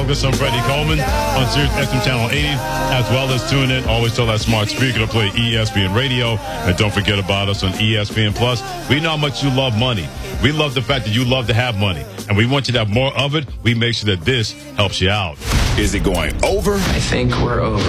Get some Freddie Coleman on Sirius XM Channel 80, as well as tune in. Always tell that smart speaker to play ESPN Radio. And don't forget about us on ESPN Plus. We know how much you love money. We love the fact that you love to have money. And we want you to have more of it. We make sure that this helps you out. Is it going over? I think we're over.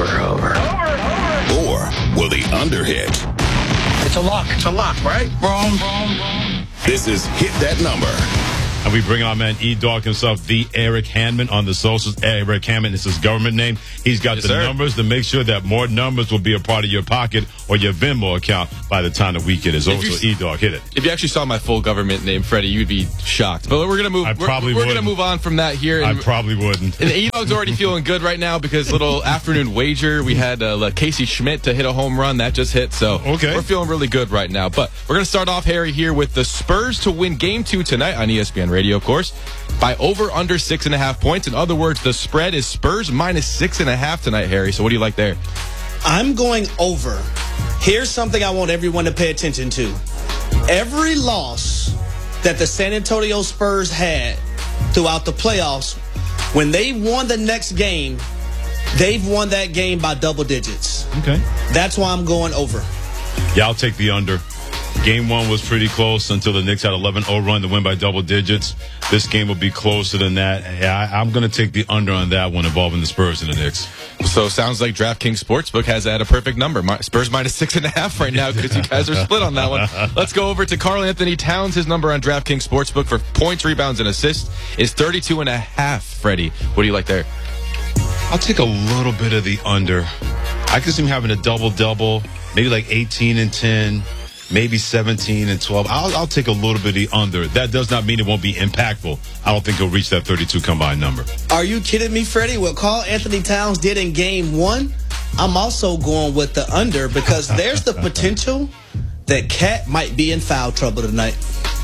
Or will the under hit? It's a lock. It's a lock, right? Wrong. This is Hit That Number. And we bring our man E-Dog himself, the Eric Handman, on the socials. Eric Handman is his government name. He's got the numbers to make sure that more numbers will be a part of your pocket or your Venmo account by the time the weekend is over. So E-Dog, hit it. If you actually saw my full government name, Freddie, you'd be shocked. But we're gonna move. We're gonna move on from that here. I probably wouldn't. And E-Dog's already feeling good right now because little afternoon wager. We had Casey Schmidt to hit a home run that just hit. So we're feeling really good right now. But we're gonna start off, Harry, here with the Spurs to win Game 2 tonight on ESPN Radio, of course, by over under 6.5 points. In other words, the spread is Spurs minus 6.5 tonight, Harry. So what do you like there? I'm going over. Here's something I want everyone to pay attention to. Every loss that the San Antonio Spurs had throughout the playoffs, when they won the next game, they've won that game by double digits. Okay. That's why I'm going over. Yeah, I'll take the under. Game 1 was pretty close until the Knicks had 11-0 run to win by double digits. This game will be closer than that. Yeah, I'm going to take the under on that one involving the Spurs and the Knicks. So sounds like DraftKings Sportsbook has had a perfect number. Spurs minus 6.5 right now because you guys are split on that one. Let's go over to Karl Anthony Towns. His number on DraftKings Sportsbook for points, rebounds, and assists is 32.5. Freddie, what do you like there? I'll take a little bit of the under. I could see him having a double-double, maybe like 18 and 10. Maybe 17 and 12. I'll take a little bit of the under. That does not mean it won't be impactful. I don't think he'll reach that 32 combined number. Are you kidding me, Freddie? What Karl Anthony Towns did in Game 1, I'm also going with the under because there's the potential that Cat might be in foul trouble tonight.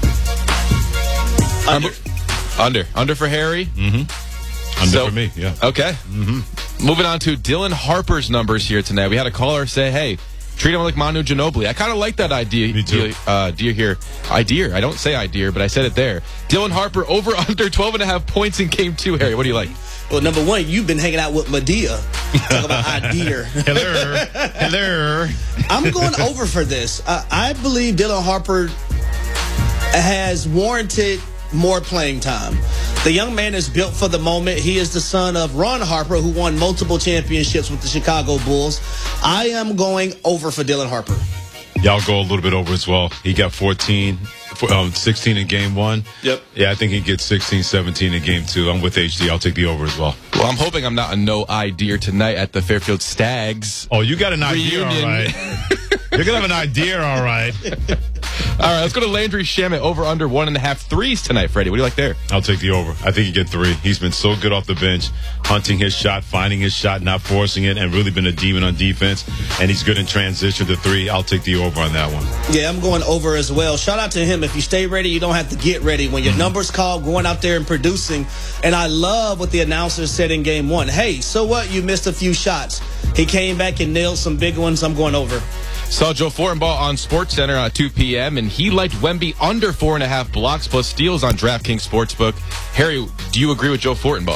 Under for Harry? Mm-hmm. Under for me, yeah. Okay. Mm-hmm. Moving on to Dylan Harper's numbers here tonight. We had a caller say, hey, treat him like Manu Ginobili. I kind of like that idea. Me too. Idea. I don't say idea, but I said it there. Dylan Harper over under 12.5 points in Game 2. Harry, what do you like? Well, number one, you've been hanging out with Medea. Talk about idea. Hello. I'm going over for this. I believe Dylan Harper has warranted more playing time. The young man is built for the moment. He is the son of Ron Harper, who won multiple championships with the Chicago Bulls. I am going over for Dylan Harper. Yeah, I'll go a little bit over as well. He got 16 in Game 1. Yep. Yeah, I think he gets 16, 17 in Game 2. I'm with HD. I'll take the over as well. Well, I'm hoping I'm not a no idea tonight at the Fairfield Stags. Oh, you got an idea, all right. You're going to have an idea, all right. All right, let's go to Landry Shamet over under 1.5 threes tonight, Freddie. What do you like there? I'll take the over. I think he get 3. He's been so good off the bench, hunting his shot, finding his shot, not forcing it, and really been a demon on defense. And he's good in transition to 3. I'll take the over on that one. Yeah, I'm going over as well. Shout out to him. If you stay ready, you don't have to get ready. When your number's called, going out there and producing. And I love what the announcer said in Game 1. Hey, so what? You missed a few shots. He came back and nailed some big ones. I'm going over. Saw Joe Fortenbaugh on SportsCenter at 2 p.m., and he liked Wemby under 4.5 blocks plus steals on DraftKings Sportsbook. Harry, do you agree with Joe Fortenbaugh?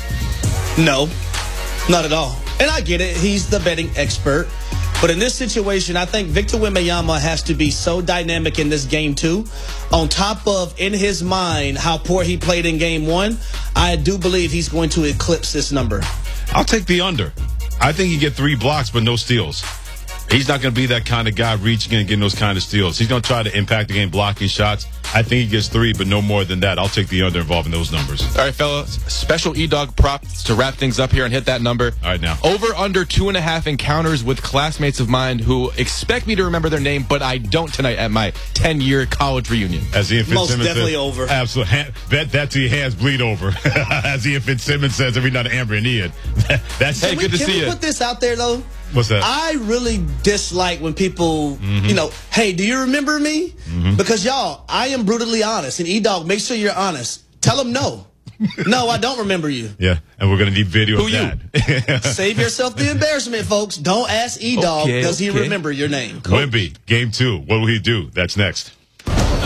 No, not at all. And I get it. He's the betting expert. But in this situation, I think Victor Wembanyama has to be so dynamic in this Game 2. On top of, in his mind, how poor he played in Game 1, I do believe he's going to eclipse this number. I'll take the under. I think he get 3 blocks but no steals. He's not going to be that kind of guy reaching and getting those kind of steals. He's going to try to impact the game blocking shots. I think he gets 3, but no more than that. I'll take the under involving those numbers. All right, fellas. Special E-Dog props to wrap things up here and hit that number. All right, now. Over under 2.5 encounters with classmates of mine who expect me to remember their name, but I don't tonight at my 10-year college reunion. As Ian Fitzsimmons Most definitely said, over. Absolutely. Bet that till your hands bleed over. As Ian Fitzsimmons says every night to Amber and Ian. That's Hey, good to see you. Can we put this out there, though? What's that? I really dislike when people, hey, do you remember me? Because, y'all, I am brutally honest. And E-Dog, make sure you're honest. Tell them no. No, I don't remember you. Yeah, and we're going to need video Who of you? that. Save yourself the embarrassment, folks. Don't ask E-Dog. Does he remember your name? Wemby, Game 2. What will he do? That's next.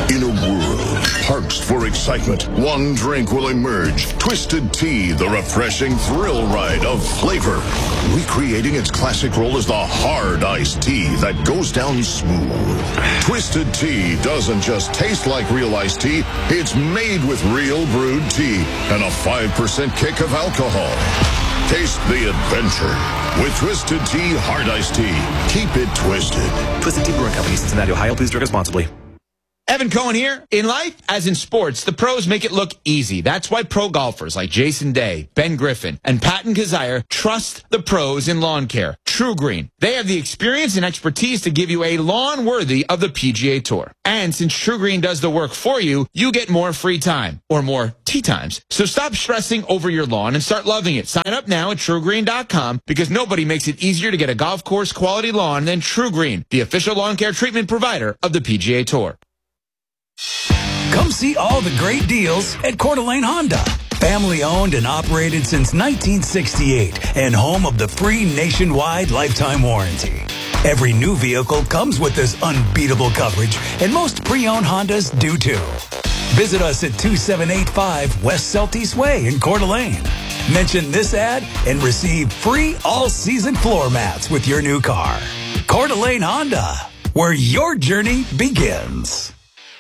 In a world parched for excitement, one drink will emerge. Twisted Tea, the refreshing thrill ride of flavor. Recreating its classic role as the hard iced tea that goes down smooth. Twisted Tea doesn't just taste like real iced tea, it's made with real brewed tea and a 5% kick of alcohol. Taste the adventure with Twisted Tea Hard Iced Tea. Keep it twisted. Twisted Tea Brewing Company, Cincinnati, Ohio. Please drink responsibly. Evan Cohen here. In life, as in sports, the pros make it look easy. That's why pro golfers like Jason Day, Ben Griffin, and Patton Kazire trust the pros in lawn care. True Green. They have the experience and expertise to give you a lawn worthy of the PGA Tour. And since True Green does the work for you, you get more free time, or more tee times. So stop stressing over your lawn and start loving it. Sign up now at TrueGreen.com because nobody makes it easier to get a golf course quality lawn than True Green, the official lawn care treatment provider of the PGA Tour. Come see all the great deals at Coeur d'Alene Honda. Family owned and operated since 1968 and home of the free nationwide lifetime warranty. Every new vehicle comes with this unbeatable coverage, and most pre-owned Hondas do too. Visit us at 2785 West Celtice Way in Coeur d'Alene. Mention this ad and receive free all-season floor mats with your new car. Coeur d'Alene Honda, where your journey begins.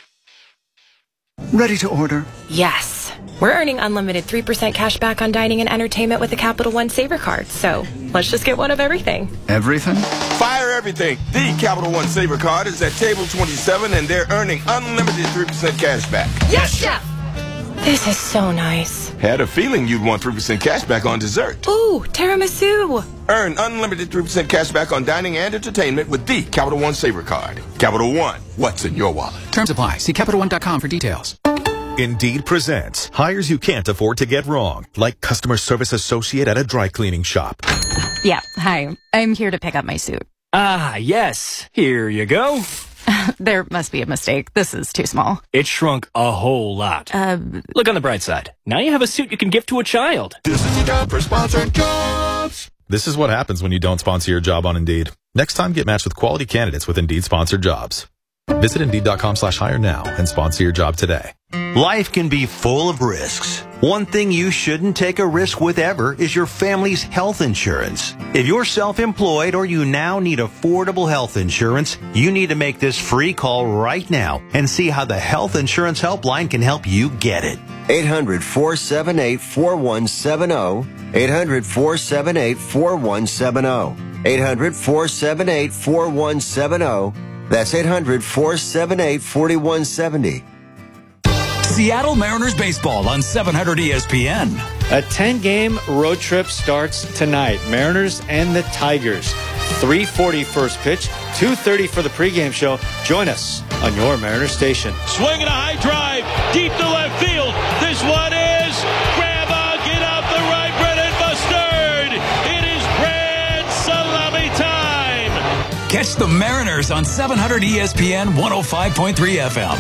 Ready to order? Yes. We're earning unlimited 3% cash back on dining and entertainment with the Capital One Saver Card, so let's just get one of everything. Everything? Fire everything. The Capital One Saver Card is at table 27, and they're earning unlimited 3% cash back. Yes, Chef! This is so nice. Had a feeling you'd want 3% cash back on dessert. Ooh, tiramisu. Earn unlimited 3% cash back on dining and entertainment with the Capital One Saver Card. Capital One, what's in your wallet? Terms apply. See CapitalOne.com for details. Indeed presents hires you can't afford to get wrong, like customer service associate at a dry cleaning shop. Yeah, hi. I'm here to pick up my suit. Ah, yes. Here you go. There must be a mistake. This is too small. It shrunk a whole lot. Look on the bright side. Now you have a suit you can give to a child. This is the time for sponsored jobs. This is what happens when you don't sponsor your job on Indeed. Next time, get matched with quality candidates with Indeed sponsored jobs. Visit Indeed.com/hire now and sponsor your job today. Life can be full of risks. One thing you shouldn't take a risk with ever is your family's health insurance. If you're self-employed or you now need affordable health insurance, you need to make this free call right now and see how the Health Insurance Helpline can help you get it. 800-478-4170. 800-478-4170. 800-478-4170. That's 800-478-4170. Seattle Mariners baseball on 700 ESPN. A 10-game road trip starts tonight. Mariners and the Tigers. 3:40 first pitch, 2:30 for the pregame show. Join us on your Mariners station. Swinging a high drive deep to left field. This one is grab a get out the right, Brennan Mustard. It is grand salami time. Catch the Mariners on 700 ESPN 105.3 FM.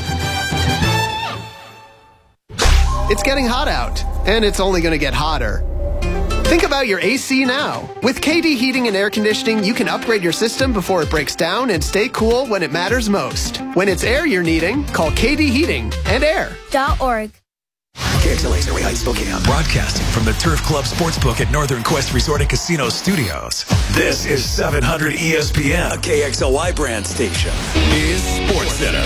It's getting hot out, and it's only going to get hotter. Think about your AC now. With KD Heating and Air Conditioning, you can upgrade your system before it breaks down and stay cool when it matters most. When it's air you're needing, call KD Heating and Air.org. KXLA's Early Heights, Spokane. Broadcasting from the Turf Club Sportsbook at Northern Quest Resort and Casino Studios. This is 700 ESPN, a KXLY brand station. Is SportsCenter.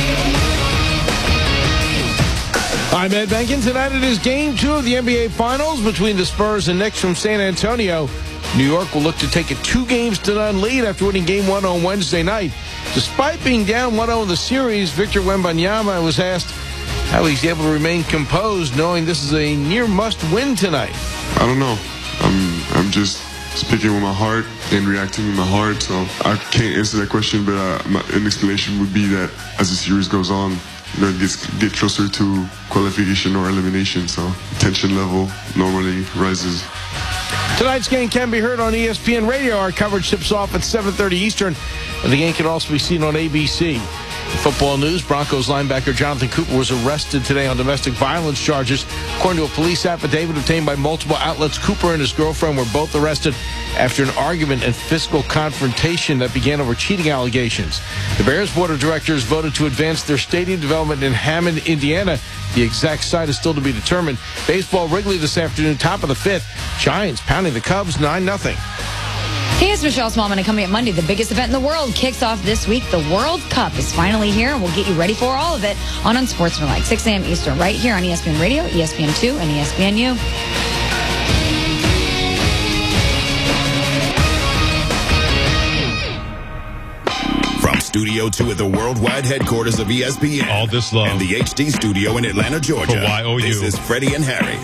I'm Ed Benkin. Tonight it is Game 2 of the NBA Finals between the Spurs and Knicks from San Antonio. New York will look to take a 2-games-to-none lead after winning Game 1 on Wednesday night. Despite being down 1-0 in the series, Victor Wembanyama was asked how he's able to remain composed knowing this is a near must-win tonight. I don't know. I'm just speaking with my heart and reacting with my heart, so I can't answer that question, but an explanation would be that as the series goes on, get closer to qualification or elimination, so tension level normally rises. Tonight's game can be heard on ESPN Radio. Our coverage tips off at 7:30 Eastern, and the game can also be seen on ABC. Football news, Broncos linebacker Jonathan Cooper was arrested today on domestic violence charges. According to a police affidavit obtained by multiple outlets, Cooper and his girlfriend were both arrested after an argument and physical confrontation that began over cheating allegations. The Bears board of directors voted to advance their stadium development in Hammond, Indiana. The exact site is still to be determined. Baseball, Wrigley this afternoon, top of the 5th. Giants pounding the Cubs 9-0. Hey, it's Michelle Smallman, and coming up Monday, the biggest event in the world kicks off this week. The World Cup is finally here, and we'll get you ready for all of it on Unsportsmanlike, 6 a.m. Eastern, right here on ESPN Radio, ESPN2, and ESPNU. From Studio 2 at the worldwide headquarters of ESPN. All this love. And the HD studio in Atlanta, Georgia. For YOU. This is Freddie and Harry.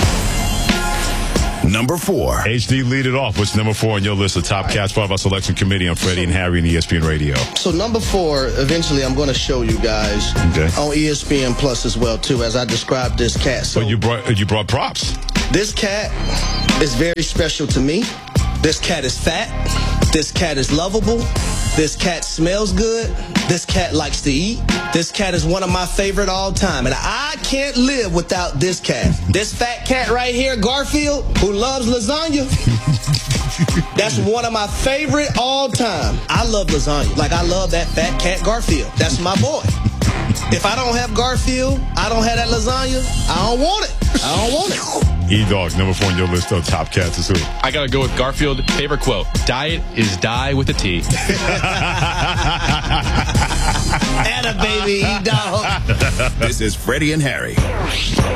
Number 4. HD, lead it off. What's number 4 on your list of top cats part of our selection committee on Freddie and Harry and ESPN Radio? So number 4, eventually I'm going to show you guys on ESPN Plus as well, too, as I described this cat. So you brought props. This cat is very special to me. This cat is fat. This cat is lovable. This cat smells good. This cat likes to eat. This cat is one of my favorite all time. And I can't live without this cat. This fat cat right here, Garfield, who loves lasagna. That's one of my favorite all time. I love lasagna. Like, I love that fat cat, Garfield. That's my boy. If I don't have Garfield, I don't have that lasagna, I don't want it. I don't want it. E-Dog, number 4 on your list of top cats is who? I got to go with Garfield. Favorite quote, diet is die with a T. Atta baby, E-Dog. This is Freddie and Harry.